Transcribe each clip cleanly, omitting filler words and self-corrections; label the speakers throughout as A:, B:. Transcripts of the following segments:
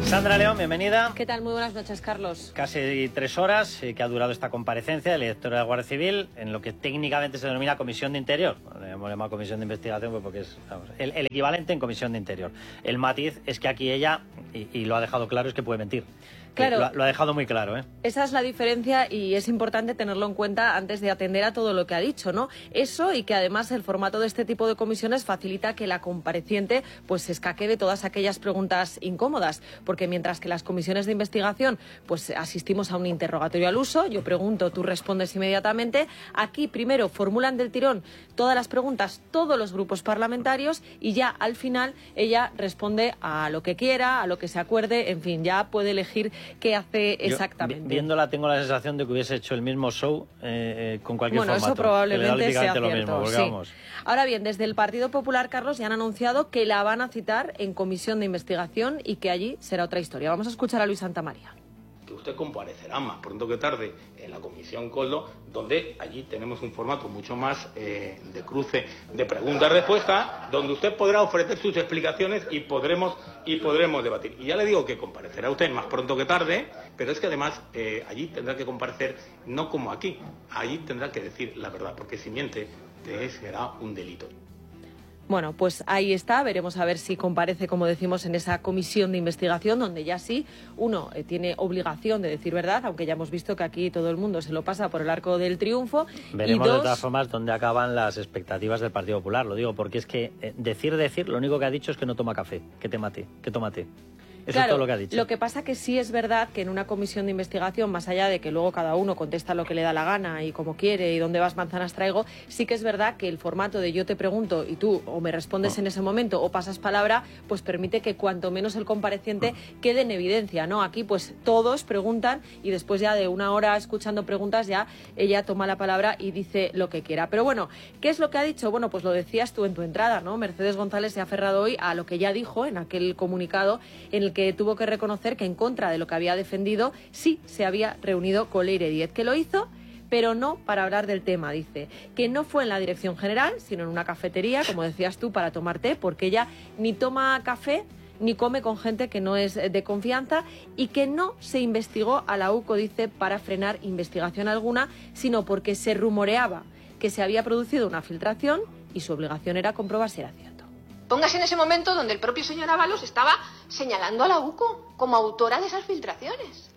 A: Sandra León, bienvenida.
B: ¿Qué tal? Muy buenas noches, Carlos.
A: Casi 3 horas que ha durado esta comparecencia del director de la Guardia Civil en lo que técnicamente se denomina Comisión de Interior. Le hemos llamado Comisión de Investigación pues porque es el equivalente en Comisión de Interior. El matiz es que aquí ella, y lo ha dejado claro, es que puede mentir.
B: Claro,
A: lo ha dejado muy claro, ¿eh?
B: Esa es la diferencia y es importante tenerlo en cuenta antes de atender a todo lo que ha dicho, ¿no? Eso, y que además el formato de este tipo de comisiones facilita que la compareciente pues se escaque de todas aquellas preguntas incómodas, porque mientras que las comisiones de investigación pues asistimos a un interrogatorio al uso, yo pregunto, tú respondes inmediatamente, aquí primero formulan del tirón todas las preguntas todos los grupos parlamentarios y ya al final ella responde a lo que quiera, a lo que se acuerde, en fin, ya puede elegir qué hace exactamente.
A: Yo, viéndola tengo la sensación de que hubiese hecho el mismo show con cualquier formato.
B: Eso probablemente sea
A: lo
B: cierto,
A: mismo, porque
B: sí.
A: Vamos.
B: Ahora bien, desde el Partido Popular, Carlos, ya han anunciado que la van a citar en comisión de investigación y que allí será otra historia. Vamos a escuchar a Luis Santamaría.
C: Que usted comparecerá más pronto que tarde en la Comisión Koldo, donde allí tenemos un formato mucho más de cruce de preguntas-respuestas, donde usted podrá ofrecer sus explicaciones y podremos debatir. Y ya le digo que comparecerá usted más pronto que tarde, pero es que además allí tendrá que comparecer no como aquí, allí tendrá que decir la verdad, porque si miente será un delito.
B: Bueno, pues ahí está, veremos a ver si comparece, como decimos, en esa comisión de investigación, donde ya sí uno tiene obligación de decir verdad, aunque ya hemos visto que aquí todo el mundo se lo pasa por el arco del triunfo.
A: Veremos de todas formas dónde acaban las expectativas del Partido Popular, lo digo porque es que decir, lo único que ha dicho es que no toma café, que toma té. Eso
B: claro,
A: es todo lo que ha dicho.
B: Lo que pasa que sí es verdad que en una comisión de investigación, más allá de que luego cada uno contesta lo que le da la gana y como quiere y dónde vas manzanas traigo, sí que es verdad que el formato de yo te pregunto y tú o me respondes en ese momento o pasas palabra, pues permite que cuanto menos el compareciente quede en evidencia, ¿no? Aquí pues todos preguntan y después ya de una hora escuchando preguntas ya ella toma la palabra y dice lo que quiera. Pero bueno, ¿qué es lo que ha dicho? Bueno, pues lo decías tú en tu entrada, ¿no? Mercedes González se ha aferrado hoy a lo que ya dijo en aquel comunicado en el que tuvo que reconocer que en contra de lo que había defendido sí se había reunido con Leire Díez, que lo hizo pero no para hablar del tema, dice, que no fue en la dirección general, sino en una cafetería, como decías tú, para tomar té, porque ella ni toma café ni come con gente que no es de confianza y que no se investigó a la UCO, dice, para frenar investigación alguna, sino porque se rumoreaba que se había producido una filtración y su obligación era comprobar si era cierto.
D: Póngase en ese momento donde el propio señor Ábalos estaba señalando a la UCO como autora de esas filtraciones.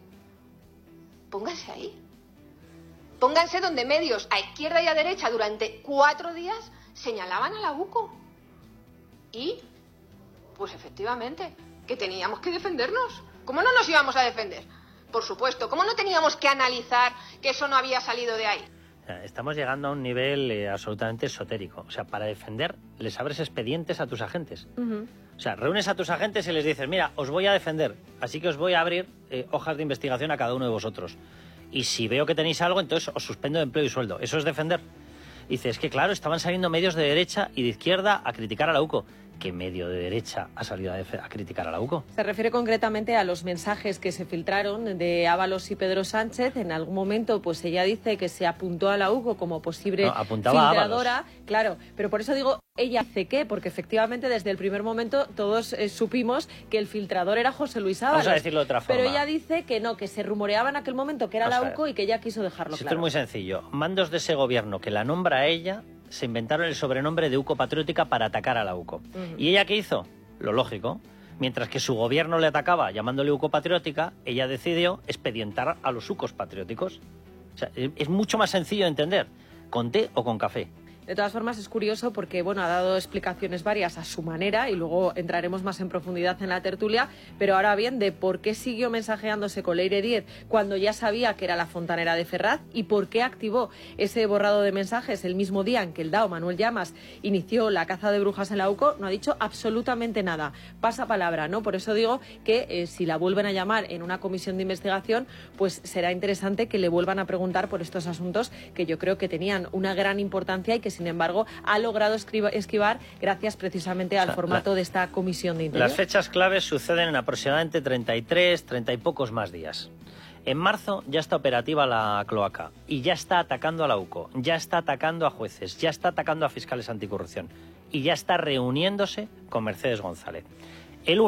D: Póngase ahí. Pónganse donde medios a izquierda y a derecha durante 4 días señalaban a la UCO. Y, pues efectivamente, que teníamos que defendernos. ¿Cómo no nos íbamos a defender? Por supuesto, ¿cómo no teníamos que analizar que eso no había salido de ahí?
A: Estamos llegando a un nivel absolutamente esotérico. O sea, para defender, les abres expedientes a tus agentes. O sea, reúnes a tus agentes y les dices, mira, os voy a defender, así que os voy a abrir hojas de investigación a cada uno de vosotros. Y si veo que tenéis algo, entonces os suspendo de empleo y sueldo. ¿Eso es defender? Y dices, es que claro, estaban saliendo medios de derecha y de izquierda a criticar a la UCO. ¿Qué medio de derecha ha salido a criticar a la UCO?
B: Se refiere concretamente a los mensajes que se filtraron de Ábalos y Pedro Sánchez. En algún momento, pues ella dice que se apuntó a la UCO como posible filtradora. Claro, pero por eso digo, ella dice que, porque efectivamente desde el primer momento todos supimos que el filtrador era José Luis Ábalos.
A: Vamos a decirlo de otra forma.
B: Pero ella dice que no, que se rumoreaba en aquel momento que era la UCO y que ella quiso dejarlo claro.
A: Esto es muy sencillo. Mandos de ese gobierno que la nombra a ella se inventaron el sobrenombre de UCO Patriótica para atacar a la UCO. ¿Y ella qué hizo? Lo lógico. Mientras que su gobierno le atacaba llamándole UCO Patriótica, ella decidió expedientar a los UCOs patrióticos. O sea, es mucho más sencillo de entender, con té o con café.
B: De todas formas, es curioso porque, bueno, ha dado explicaciones varias a su manera y luego entraremos más en profundidad en la tertulia, pero ahora bien, de por qué siguió mensajeándose con Leire Díez cuando ya sabía que era la fontanera de Ferraz y por qué activó ese borrado de mensajes el mismo día en que el DAO Manuel Llamas inició la caza de brujas en la UCO, no ha dicho absolutamente nada. Pasa palabra, ¿no? Por eso digo que si la vuelven a llamar en una comisión de investigación, pues será interesante que le vuelvan a preguntar por estos asuntos que yo creo que tenían una gran importancia y que sin embargo ha logrado esquivar gracias precisamente al formato de esta comisión de Interior.
A: Las fechas claves suceden en aproximadamente 33, 30 y pocos más días. En marzo ya está operativa la cloaca y ya está atacando a la UCO, ya está atacando a jueces, ya está atacando a fiscales anticorrupción y ya está reuniéndose con Mercedes González. El 1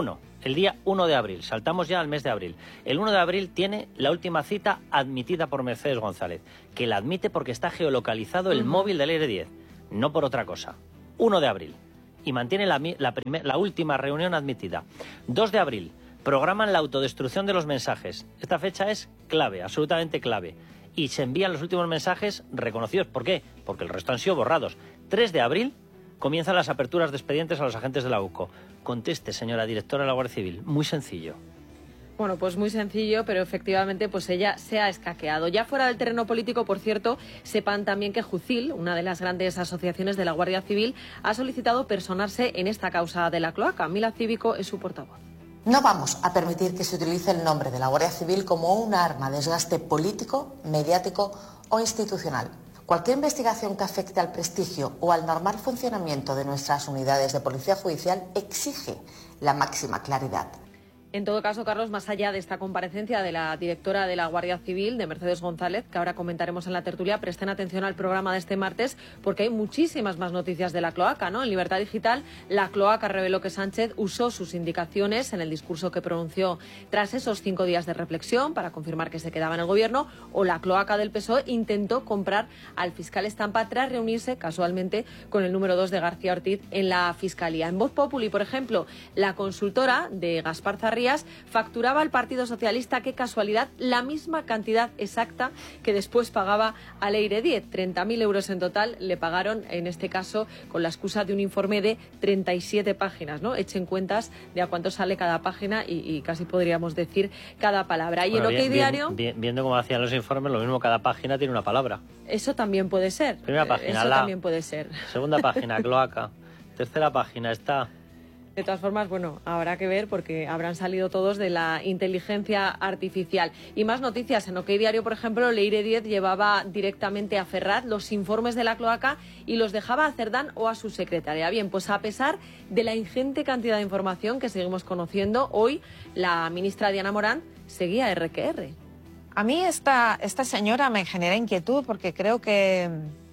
A: el día 1 de abril, saltamos ya al mes de abril. El 1 de abril tiene la última cita admitida por Mercedes González, que la admite porque está geolocalizado el móvil del Leire 10, no por otra cosa. 1 de abril. Y mantiene la última reunión admitida. 2 de abril, programan la autodestrucción de los mensajes. Esta fecha es clave, absolutamente clave. Y se envían los últimos mensajes reconocidos. ¿Por qué? Porque el resto han sido borrados. 3 de abril, comienzan las aperturas de expedientes a los agentes de la UCO. Conteste, señora directora de la Guardia Civil. Muy sencillo.
B: Bueno, pues muy sencillo, pero efectivamente pues ella se ha escaqueado. Ya fuera del terreno político, por cierto, sepan también que Jucil, una de las grandes asociaciones de la Guardia Civil, ha solicitado personarse en esta causa de la cloaca. Mila Cívico es su portavoz.
E: No vamos a permitir que se utilice el nombre de la Guardia Civil como un arma de desgaste político, mediático o institucional. Cualquier investigación que afecte al prestigio o al normal funcionamiento de nuestras unidades de policía judicial exige la máxima claridad.
B: En todo caso, Carlos, más allá de esta comparecencia de la directora de la Guardia Civil, de Mercedes González, que ahora comentaremos en la tertulia, presten atención al programa de este martes porque hay muchísimas más noticias de la cloaca, ¿no? En Libertad Digital, la cloaca reveló que Sánchez usó sus indicaciones en el discurso que pronunció tras esos 5 días de reflexión para confirmar que se quedaba en el gobierno, o la cloaca del PSOE intentó comprar al fiscal Estampa tras reunirse casualmente con el número 2 de García Ortiz en la Fiscalía. En Voz Populi, por ejemplo, la consultora de Gaspar Zarrías facturaba al Partido Socialista, qué casualidad, la misma cantidad exacta que después pagaba a Leire 10. 30.000 euros en total le pagaron, en este caso, con la excusa de un informe de 37 páginas, ¿no? Echen cuentas de a cuánto sale cada página y casi podríamos decir cada palabra. Y
A: bueno,
B: en OK Diario...
A: Viendo cómo hacían los informes, lo mismo, cada página tiene una palabra.
B: Eso también puede ser.
A: Primera página,
B: eso también puede ser.
A: Segunda página, cloaca. Tercera página está...
B: De todas formas, bueno, habrá que ver porque habrán salido todos de la inteligencia artificial. Y más noticias. En OK Diario, por ejemplo, Leire 10 llevaba directamente a Ferrat los informes de la cloaca y los dejaba a Cerdán o a su secretaria. Bien, pues a pesar de la ingente cantidad de información que seguimos conociendo, hoy la ministra Diana Morán seguía RQR.
F: A mí esta señora me genera inquietud porque creo que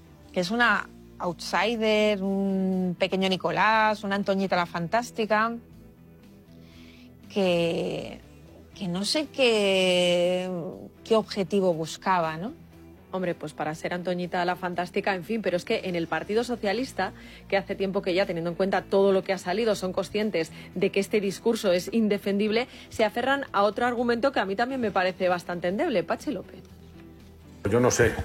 F: es una outsider, un pequeño Nicolás, una Antoñita la Fantástica, que no sé qué objetivo buscaba, ¿no?
B: Hombre, pues para ser Antoñita la Fantástica, en fin, pero es que en el Partido Socialista, que hace tiempo que ya, teniendo en cuenta todo lo que ha salido, son conscientes de que este discurso es indefendible, se aferran a otro argumento que a mí también me parece bastante endeble. Patxi López.
G: Yo no sé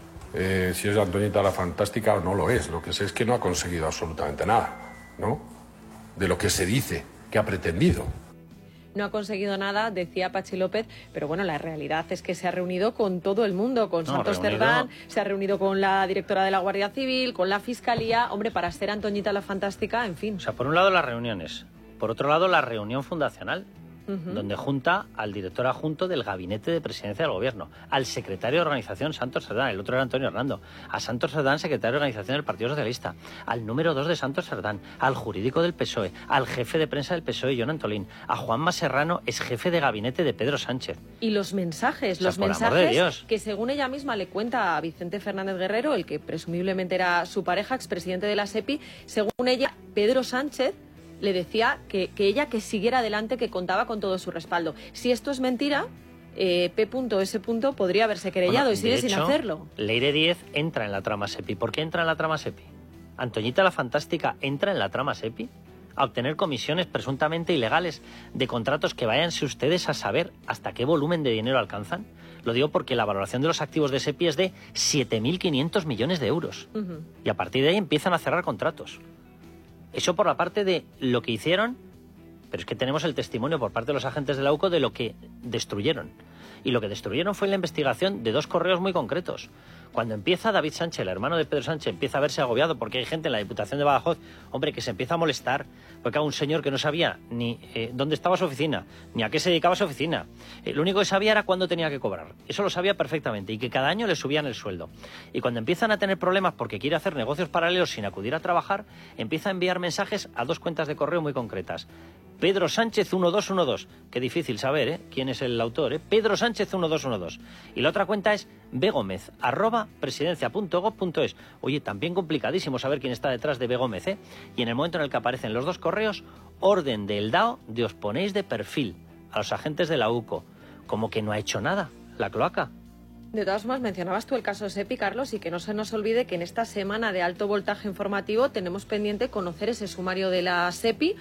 G: si es Antoñita la Fantástica o no lo es. Lo que sé es que no ha conseguido absolutamente nada, ¿no? De lo que se dice que ha pretendido.
B: No ha conseguido nada, decía Patxi López, pero bueno, la realidad es que se ha reunido con todo el mundo, con Santos Cerdán, se ha reunido con la directora de la Guardia Civil, con la Fiscalía. Hombre, para ser Antoñita la Fantástica, en fin.
A: O sea, por un lado las reuniones, por otro lado la reunión fundacional, donde junta al director adjunto del Gabinete de Presidencia del Gobierno, al secretario de Organización, Santos Cerdán, el otro era Antonio Hernando, a Santos Cerdán, secretario de Organización del Partido Socialista, al número 2 de Santos Cerdán, al jurídico del PSOE, al jefe de prensa del PSOE, Jon Antolín, a Juanma Serrano, ex jefe de gabinete de Pedro Sánchez.
B: Y los mensajes, o sea, los mensajes que según ella misma le cuenta a Vicente Fernández Guerrero, el que presumiblemente era su pareja, expresidente de la SEPI, según ella, Pedro Sánchez le decía que ella que siguiera adelante, que contaba con todo su respaldo. Si esto es mentira, P.S. podría haberse querellado y sigue sin hacerlo.
A: Leire 10 entra en la trama SEPI. ¿Por qué entra en la trama SEPI? ¿Antoñita la Fantástica entra en la trama SEPI? A obtener comisiones presuntamente ilegales de contratos que váyanse ustedes a saber hasta qué volumen de dinero alcanzan. Lo digo porque la valoración de los activos de SEPI es de 7.500 millones de euros. Y a partir de ahí empiezan a cerrar contratos. Eso por la parte de lo que hicieron, pero es que tenemos el testimonio por parte de los agentes de la UCO de lo que destruyeron. Y lo que destruyeron fue la investigación de 2 correos muy concretos. Cuando empieza David Sánchez, el hermano de Pedro Sánchez, empieza a verse agobiado porque hay gente en la Diputación de Badajoz, hombre, que se empieza a molestar porque hay un señor que no sabía ni dónde estaba su oficina, ni a qué se dedicaba su oficina. Lo único que sabía era cuándo tenía que cobrar. Eso lo sabía perfectamente y que cada año le subían el sueldo. Y cuando empiezan a tener problemas porque quiere hacer negocios paralelos sin acudir a trabajar, empieza a enviar mensajes a 2 cuentas de correo muy concretas. Pedro Sánchez 1212. Qué difícil saber, quién es el autor, Pedro Pedro Sánchez 1212. Y la otra cuenta es begomez@presidencia.gov.es. Oye, también complicadísimo saber quién está detrás de Begomez, ¿eh? Y en el momento en el que aparecen los dos correos, orden del DAO de os ponéis de perfil a los agentes de la UCO. Como que no ha hecho nada la cloaca.
B: De todas formas, mencionabas tú el caso SEPI, Carlos, y que no se nos olvide que en esta semana de alto voltaje informativo tenemos pendiente conocer ese sumario de la SEPI,